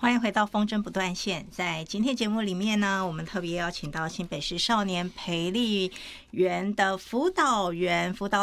欢迎回到风筝不断线。在今天节目里面呢，我们特别邀请到新北市少年培力园的辅导员、辅导